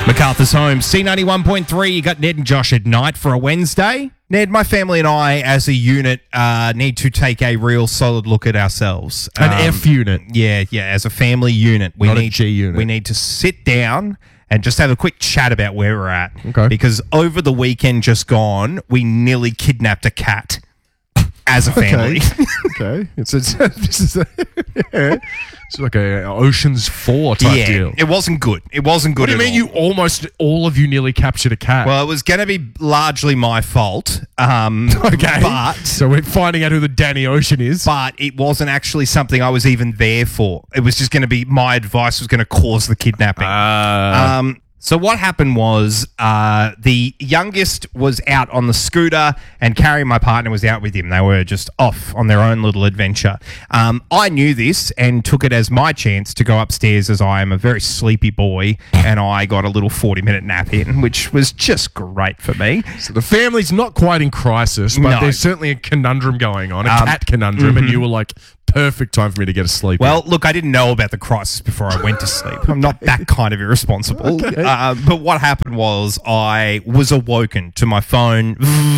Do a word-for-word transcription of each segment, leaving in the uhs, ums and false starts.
MacArthur's home, C ninety-one point three. You got Ned and Josh at night for a Wednesday. Ned, my family and I, as a unit, uh, need to take a real solid look at ourselves. An Um, F unit. Yeah, yeah. As a family unit, we Not a need G unit. We need to sit down and just have a quick chat about where we're at. Okay. Because over the weekend just gone, we nearly kidnapped a cat as a family. Okay. It's, it's, this is a, yeah. It's like a Ocean's Four type yeah, deal. it wasn't good. It wasn't good What do you at mean all. you almost, all of you nearly captured a cat? Well, it was going to be largely my fault. Um, okay. But so we're finding out who the Danny Ocean is. but it wasn't actually something I was even there for. It was just going to be my advice was going to cause the kidnapping. Uh, Um, so what happened was uh, the youngest was out on the scooter and Carrie, my partner, was out with him. They were just off on their own little adventure. Um, I knew this and took it as my chance to go upstairs as I am a very sleepy boy and I got a little forty-minute nap in, which was just great for me. so the family's not quite in crisis, but No. there's certainly a conundrum going on, a Um, cat conundrum, and you were like, perfect time for me to get a sleep. in. Well, look, I didn't know about the crisis before I went to sleep. I'm not that kind of irresponsible. Okay. Uh, but what happened was I was awoken to my phone.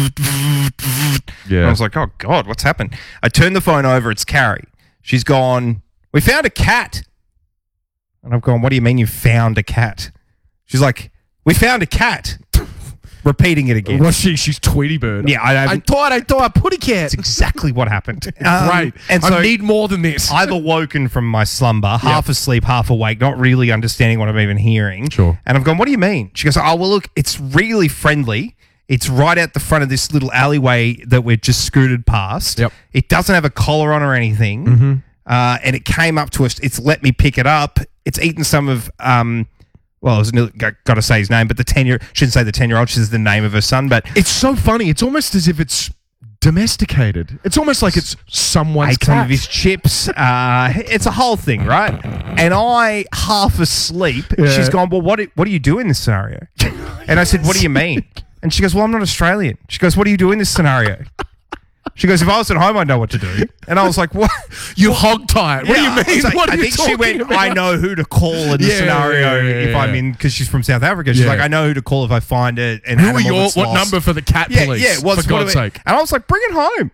Yeah. And I was like, oh, God, what's happened? I turned the phone over. It's Carrie. She's gone, we found a cat. And I've gone, what do you mean you found a cat? She's like, we found a cat. Repeating it again. Was she? She's Tweety Bird. Yeah, I, I thought I thought I put a cat. That's exactly what happened. Um, Right. And so I need more than this. I've awoken from my slumber, half asleep, half awake, not really understanding what I'm even hearing. Sure. And I've gone, what do you mean? She goes, oh, well, look, it's really friendly. It's right out the front of this little alleyway that we're just scooted past. Yep. It doesn't have a collar on or anything. Mm-hmm. Uh, and it came up to us. It's let me pick it up. It's eaten some of... Um, well, I was got, got to say his name, but the ten-year... Shouldn't say the ten-year-old. She says the name of her son, but... It's so funny. It's almost as if it's domesticated. It's almost like it's someone's ate some cat. of his chips. Uh, it's a whole thing, right? And I, half asleep, Yeah. she's gone, well, what do, what do you do in this scenario? And I said, what do you mean? And she goes, well, I'm not Australian. She goes, what do you do in this scenario? She goes, if I was at home, I'd know what to do. And I was like, what? You hog-tie it. What Yeah, I do you was mean? like- what are I you think she talking went, about? I know who to call in the Yeah, scenario yeah, yeah, if yeah. I'm in, because she's from South Africa. She's Yeah. like, I know who to call if I find it. An Who are animal your... that's What lost. number for the cat Yeah, police? yeah. What's, for what God's do we- sake. And I was like, bring it home.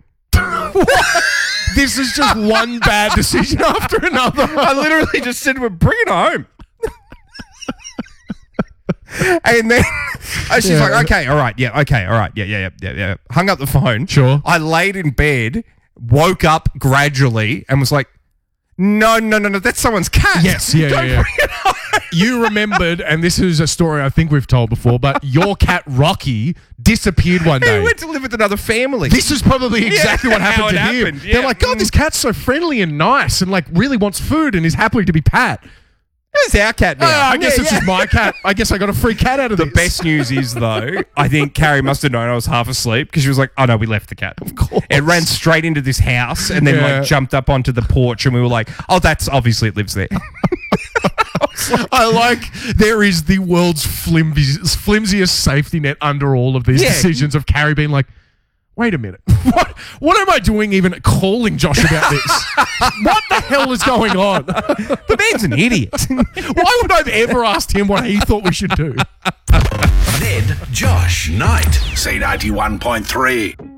This is just one bad decision after another. I literally just said, well, bring it home. And then uh, she's Yeah. like, okay, all right, yeah, okay, all right, yeah, yeah, yeah, yeah, yeah. Hung up the phone. Sure. I laid in bed, woke up gradually, and was like, no, no, no, no, that's someone's cat. Yes, yeah, Don't yeah, yeah. bring it home. You remembered, and this is a story I think we've told before, but your cat Rocky disappeared one He day. went to live with another family. This is probably exactly Yeah, what happened how to it him. happened, They're yeah. like, God, this cat's so friendly and nice and like really wants food and is happy to be pat. It's our cat now. Ah, I guess Yeah, it's yeah. just my cat. I guess I got a free cat out of The this. best news is, though, I think Carrie must have known I was half asleep because she was like, oh, no, we left the cat. Of course. It ran straight into this house and then, Yeah. like, jumped up onto the porch and we were like, oh, that's obviously it lives there. I like there is the world's flimsiest, flimsiest safety net under all of these Yeah. decisions of Carrie being like, wait a minute, what what am I doing even calling Josh about this? What the hell is going on? The man's an idiot. Why would I have ever asked him what he thought we should do? Ned, Josh, Night. C ninety-one point three.